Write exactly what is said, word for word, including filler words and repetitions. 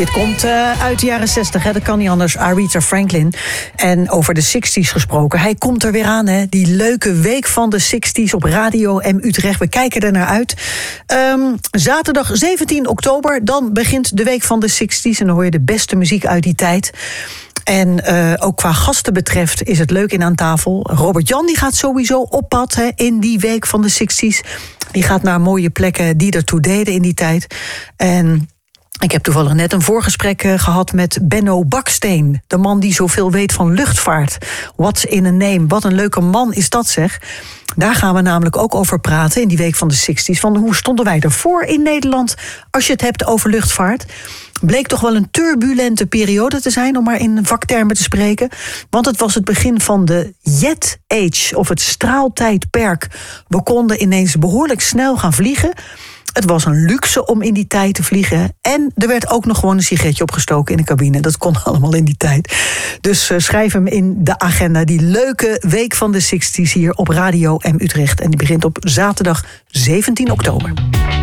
Dit komt uh, uit de jaren zestig, hè? Dat kan niet anders. Aretha Franklin. En over de zestig's gesproken. Hij komt er weer aan, hè? Die leuke week van de zestig's op Radio M Utrecht. We kijken er naar uit. Um, zaterdag zeventien oktober, dan begint de week van de zestig's. En dan hoor je de beste muziek uit die tijd. En uh, ook qua gasten betreft is het leuk in aan tafel. Robert Jan die gaat sowieso op pad, hè, in die week van de zestig's. Die gaat naar mooie plekken die ertoe deden in die tijd. En ik heb toevallig net een voorgesprek uh, gehad met Benno Baksteen. De man die zoveel weet van luchtvaart. What's in a name? Wat een leuke man is dat, zeg. Daar gaan we namelijk ook over praten in die week van de zestig's. Van hoe stonden wij ervoor in Nederland als je het hebt over luchtvaart? Bleek toch wel een turbulente periode te zijn, om maar in vaktermen te spreken. Want het was het begin van de Jet Age, of het straaltijdperk. We konden ineens behoorlijk snel gaan vliegen. Het was een luxe om in die tijd te vliegen. En er werd ook nog gewoon een sigaretje opgestoken in de cabine. Dat kon allemaal in die tijd. Dus uh, schrijf hem in de agenda. Die leuke week van de zestig's hier op Radio M Utrecht. En die begint op zaterdag zeventien oktober.